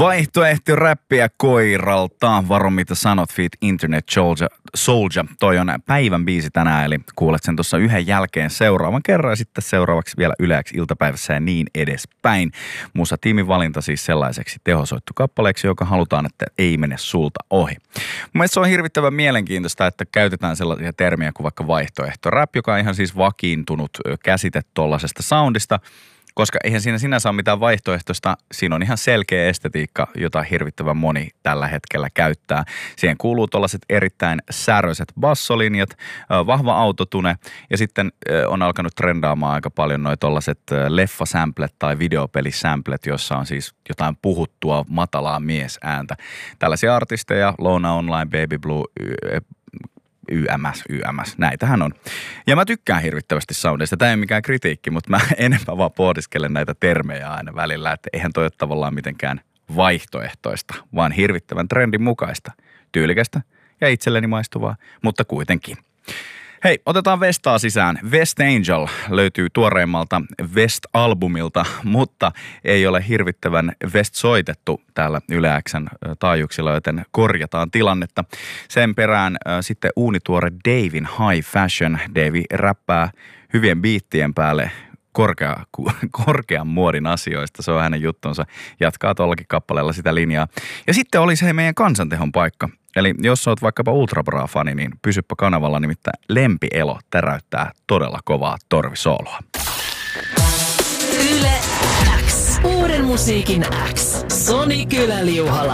Vaihtoehto räppiä koiralta. Varo mitä sanot, feat. Internet Soldier. Toi on päivän biisi tänään, eli kuulet sen tuossa yhden jälkeen seuraavan kerran ja sitten seuraavaksi vielä Yleäksi iltapäivässä ja niin edespäin. Musa-tiimin valinta siis sellaiseksi tehosoittokappaleeksi, joka halutaan, että ei mene sulta ohi. Mielestäni se on hirvittävän mielenkiintoista, että käytetään sellaisia termiä kuin vaikka vaihtoehto rap, joka on ihan siis vakiintunut käsite tollasesta soundista. Koska eihän siinä sinänsä ole mitään vaihtoehtoista, siinä on ihan selkeä estetiikka, jota hirvittävän moni tällä hetkellä käyttää. Siihen kuuluu tuollaiset erittäin säröiset bassolinjat, vahva autotune ja sitten on alkanut trendaamaan aika paljon noi tuollaiset leffasamplet tai videopelisamplet, jossa on siis jotain puhuttua matalaa miesääntä. Tällaisia artisteja, Lona Online, Baby Blue, YMS, näitähän on. Ja mä tykkään hirvittävästi soundista. Tämä ei ole mikään kritiikki, mutta mä enemmän vaan pohdiskelen näitä termejä aina välillä, että eihän toi ole tavallaan mitenkään vaihtoehtoista, vaan hirvittävän trendin mukaista, tyylikästä ja itselleni maistuvaa, mutta kuitenkin. Hei, otetaan Vestaa sisään. West Angel löytyy tuoreimmalta West-albumilta, mutta ei ole hirvittävän West soitettu täällä Yle X:n taajuuksilla, joten korjataan tilannetta. Sen perään sitten uunituore Davin High Fashion. Davi räppää hyvien biittien päälle korkean muodin asioista. Se on hänen juttunsa. Jatkaa tuollakin kappaleella sitä linjaa. Ja sitten oli se meidän kansantehon paikka. Eli jos oot vaikkapa Ultra Bra-fani, niin pysyppä kanavalla, nimittäin Lempi Elo täräyttää todella kovaa torvisooloa. Yle X. Uuden musiikin X. Soni Kylä-Liuhala.